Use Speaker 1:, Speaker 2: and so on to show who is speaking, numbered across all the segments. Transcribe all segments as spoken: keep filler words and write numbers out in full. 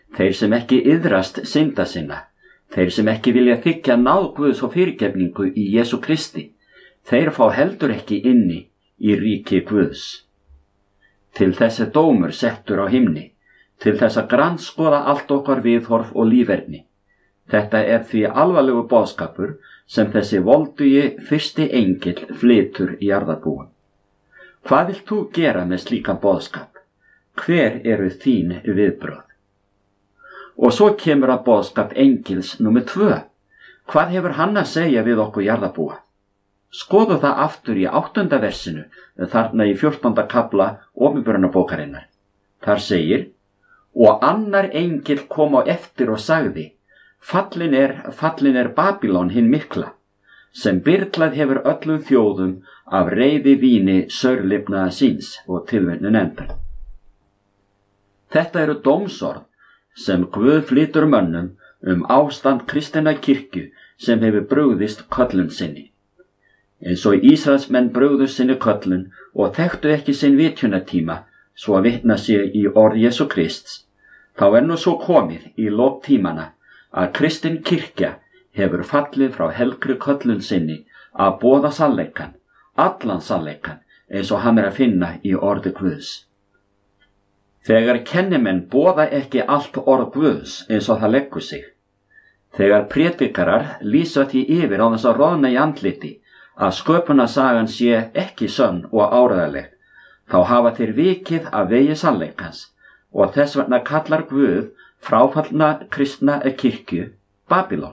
Speaker 1: þeir sem ekki iðrast synda sinna, þeir sem ekki vilja þiggja náð Guðs og fyrirgefningu í Jesú Kristi, þeir fá heldur ekki inni í ríki Guðs. Til þess er dómur settur á himni, til þess að grandskoða allt okkar viðhorf og líferni. Þetta er því alvarlegu boðskapur sem þessi voldugi fyrsti engill flytur í jarðarbúum. Hvað vilt þú gera með slíkan boðskap? Hver eru þín viðbrögð? Og svo kemur að boðskap engils númer tvö. Hvað hefur hann að segja við okkur jarðarbúa? Skoðu það aftur í áttunda versinu, þarna í fjórtánda kafla Opinberunarbókarinnar. Þar segir: og annar engill kom á eftir og sagði: Fallin er, fallin er Babýlon hin mikla, sem byrlað hefur öllum þjóðum af reiði víni saurlifnaða síns, og tilvitnun endar. Þetta eru dómsorð sem Guð flytur mönnum um ástand kristinnar kirkju sem hefur brugðist köllun sinni. Eins og Ísraelsmenn brugðu sinni köllun og þekktu ekki sinn vitjunartíma svo að vitna sér í orð Jesú Krists, þá er nú svo komið í lok tímana að kristin kirkja hefur fallið frá helgri köllun sinni að boða sannleikann, allan sannleikann, eins og hann er að finna í orði Guðs. Þegar kennimenn boða ekki allt orð Guðs eins og það leggur sig, þegar prédikarar lýsa því yfir á þess að roðna í andliti að sköpunarsagan sé ekki sönn og áreiðanleg, þá hafa þeir vikið af vegi sannleikans, og þess vegna kallar Guð fráfallna kristna kirkju Babýlon.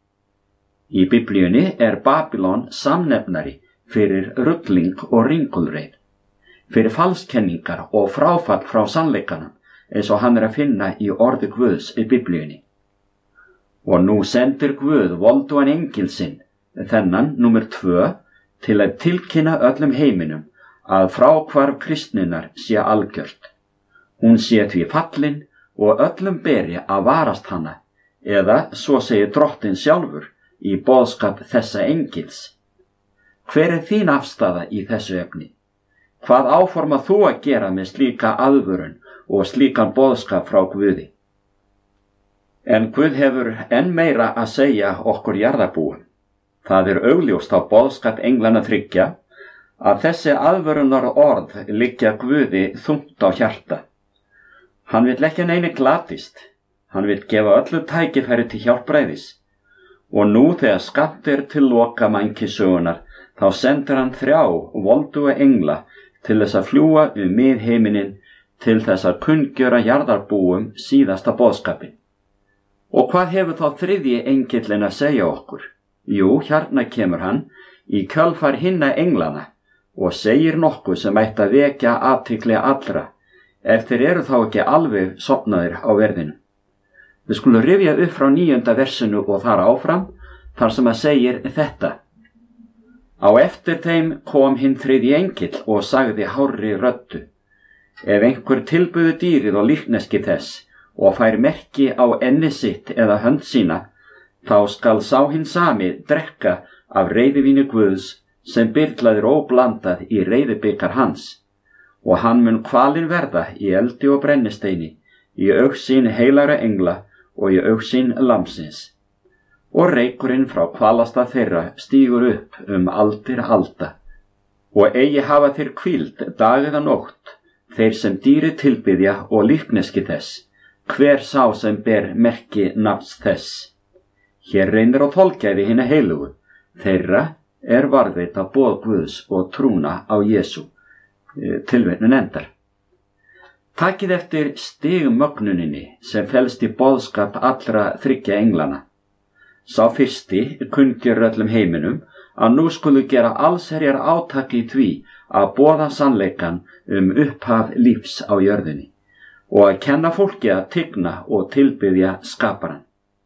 Speaker 1: Í Biblíunni er Babýlon samnefnari fyrir rugling og ringulreið, fyrir falskenningar og fráfall frá sannleikanum, eins og hann er að finna í orði Guðs í Biblíunni. Og nú sendir Guð voldugan engil sinn, þennan númer tvö, til að tilkynna öllum heiminum að fráhvarf kristninnar sé algjört. Hún sé því fallin og öllum beri að varast hana, eða svo segir Drottinn sjálfur í boðskap þessa engils. Hver er þín afstaða í þessu efni? Hvað áformar þú að gera með slíka aðvörun og slíkan boðskap frá Guði? En Guð hefur enn meira að segja okkur jarðarbúum. Það er augljóst á boðskap englana þriggja að þessi aðvörunar orð liggja Guði þungt á hjarta. Hann vill ekki neini glatist, hann vill gefa öllu tækifæri til hjálpræðis, og nú þegar skammt er til loka mannkynssögunnar, þá sendir hann þrjá volduga engla til þess að fljúga um miðheiminin til þess að kunngjöra jarðarbúum síðasta boðskapin. Og hvað hefur þá þriðji engillinn að segja okkur? Jú, hérna kemur hann í kjölfar hinna englana og segir nokkuð sem ætti að vekja athygli allra, ef þeir eru þá ekki alveg sofnaðir á verðinu. Við skulum rifja upp frá níunda versinu og þar áfram, þar sem að segir þetta: Á eftir þeim kom hinn þriðji engill og sagði hárri röddu: Ef einhver tilbuðu dýrið og líkneski þess og fær merki á enni sitt eða hönd sína, þá skal sá hinn sami drekka af reiðivíni Guðs sem byrlaðir óblandað í reiðibikar hans, og hann mun kvalinn verða í eldi og brennisteini, í augsýn heilagra engla og í augsýn lamsins. Og reykurinn frá kvalasta þeirra stígur upp um aldir alda, og eigi hafa þeir hvíld dag eða nótt, þeir sem dýri tilbiðja og líkneski þess, hver sá sem ber merki nafns þess. Hér reynir á þolgæði hinna heilugu, þeirra er varðveita boð Guðs og trúna á Jesú. Tilvitnun endar. Takið eftir stigmögnuninni sem felst í boðskap allra þriggja englana. Sá fyrsti kunngjör öllum heiminum að nú skulu gera allsherjar átak í því að boða sannleikann um upphaf lífs á jörðinni og að kenna fólki að tigna og tilbiðja skaparann.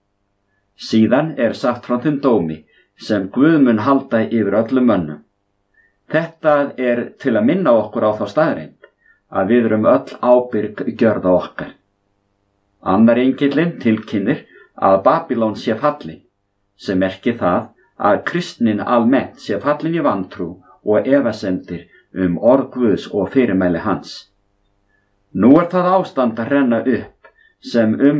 Speaker 1: Síðan er sagt frá þeim dómi sem Guð mun halda yfir öllum mönnum. Þetta er til að minna okkur á þá staðreynd að við erum öll ábyrg gjörða okkar. Annar engillinn tilkynnir að Babýlon sé fallin, sem merkir það að kristnin almennt sé fallin í vantrú og efasemdir um orð Guðs og fyrirmæli hans. Nú er það ástand að renna upp sem um